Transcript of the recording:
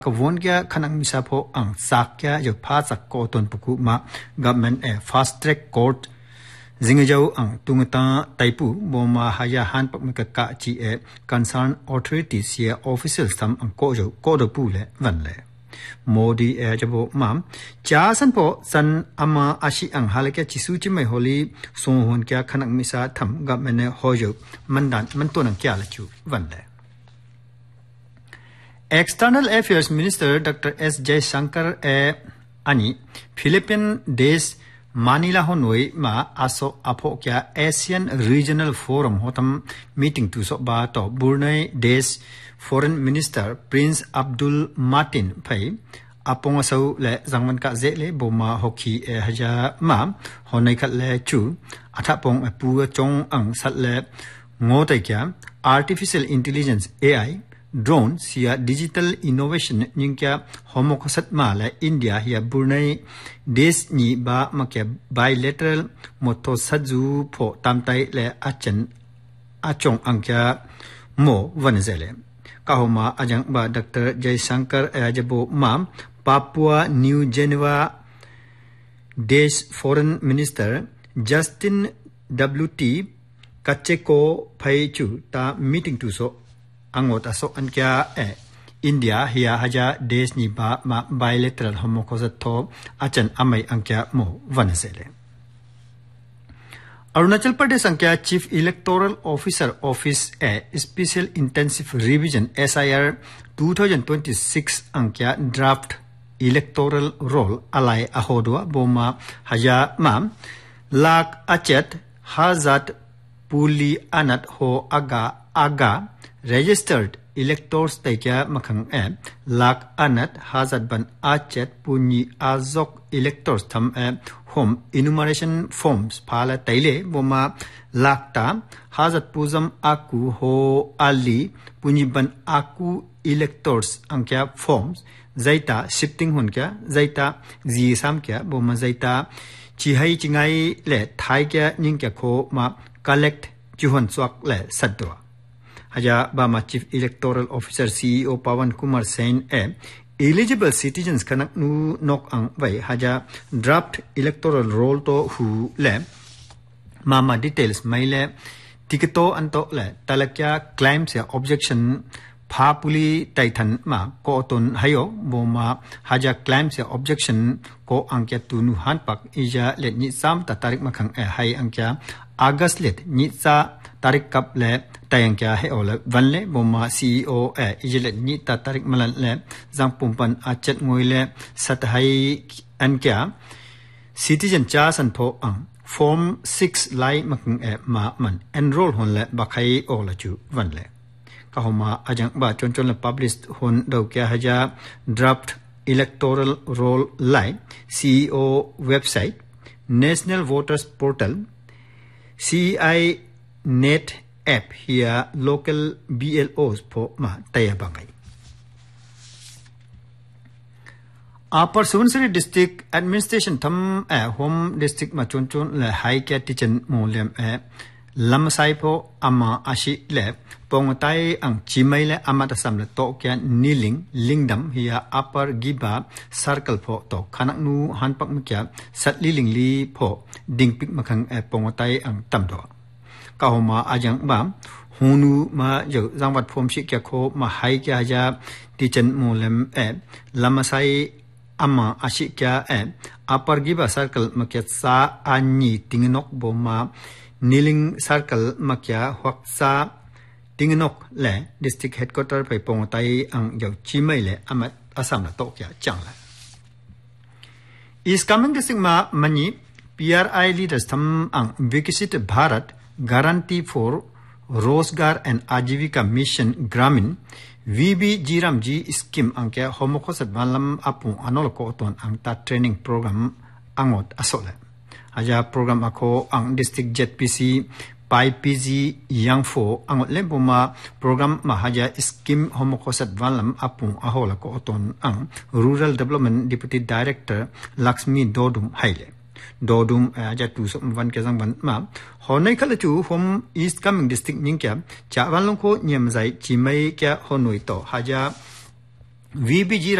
Kawon kya kanang misa po ang sakya yo pa sa koton puku ma government fast track court zingajaw ang tungata taipu boma haya han pak mikaka chi concerned authorities ya officials tam ang ko do pu le van le Modi jabo mam cha san po san ama ashi ang halakya chisu chi mai holi song hon kya kanang misa tham government hoyo mandan manton ang kya la chu van le External Affairs Minister Dr. S. Jaishankar ani Philippine Days Manila Hanoi ma aso apo kya Asian Regional Forum hotam meeting tu so ba to Brunei Days Foreign Minister Prince Abdul Martin pai apong aso le zangman ka ze le boma hoki haja ma honai khat le chu athapong pu chong ang sat le ngotai kya Artificial Intelligence AI drone sia digital innovation ningkya homokosat mala India hiya Brunei des ni ba makya bilateral moto saju pho tamtai le achong angkya mo vanzele kahoma ajang ba Dr. Jaishankar ajabo mam Papua New Guinea des Foreign Minister Justin WT Kacheko phaichu ta meeting tu so angot aso ankya India hiya haja des ni ba ma bilateral homokosat tho achan amai ankya mo vanasele Arunachal Pradesh ankya Chief Electoral Officer Office Special Intensive Revision SIR 2026 ankya draft electoral roll alai ahodwa boma haja mam lak achet hazat puli anat ho aga registered electors taikya makhang lak anat hazat ban achet puni azok electors tham home enumeration forms phala taile boma lakta hazat puzam aku ho ali puni ban aku electors angkya forms zaita shifting hunkya zaita ji samkya boma zaita chihai chingai le thaikya ningkya kho ma collect chuhon chwak le sadwa Haja Bama Chief Electoral Officer CEO Pawan Kumar Sen eligible citizens kanak nu nok ang vai haja draft electoral roll to hu le mama details maile tiketo anto le talakya claims ya objection phapuli taithan ma ko ton hayo boma haja claims ya objection ko angkya tunu hanpak ija le ni sam ta tarik makhang hai angkya August let ni sa tarik kap le tayang kya he ole vanle boma CEO ijele ni ta tarik malan le jang pumpan achet ngoile sathai an kya citizen cha san pho ang form 6 lai makung ma man enroll hon le bakhai ola chu vanle kahoma ajang ba chonchon le published hon do kya haja draft electoral roll lai CEO website National Voters Portal CI Net app here local BLOs po ma taya bangay. Upper Subansiri District Administration tham home district ma chonchon le high kya tichan mo lem lamsai po ama ashi le pongtai ang chimai le amata sam le to kya niling lingdam hiya upper giba circle po to khanak nu hanpak mkya satli lingli po dingpik makhang pongtai ang tamdo kahoma ajang bam hunu ma jo jangwat phom shi kya kho ma hai kya ja tichan molem lamasai ama ashi kya upper giba circle makya sa ani tingnok boma niling circle makya hwaksa tingnok le district headquarter pai pongtai ang jo chimai le amat asam la to kya changla is coming district ma mani PRI leaders tham ang Vikisit Bharat Guarantee for Rozgar and Ajivika Mission Gramin VB Jiramji scheme angkya homokosat malam apung anol ko ton ang ta training program angot asole aja program ako ang district JPC pai PG yang fo angot lemboma program mahaja scheme homokosat malam apung ahola ko ton ang Rural Development Deputy Director Lakshmi Dodum Haile Dodum aja tu so van ke jang ban ma honai khala chu from East Coming District ningkya cha ban long ko nyem zai chimai kya honoi to haja VBG